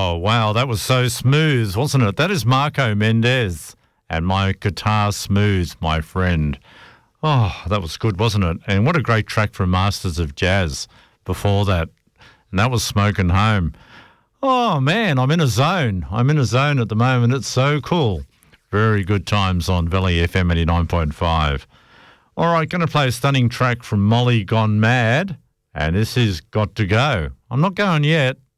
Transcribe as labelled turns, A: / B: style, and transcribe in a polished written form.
A: Oh, wow, that was so smooth, wasn't it? That is Marco Mendez and My Guitar Smooth, my friend. Oh, that was good, wasn't it? And what a great track from Masters of Jazz before that. And that was Smoking Home. Oh, man, I'm in a zone. I'm in a zone at the moment. It's so cool. Very good times on Valley FM 89.5. All right, going to play a stunning track from Molly Gone Mad. And this is Got to Go. I'm not going yet.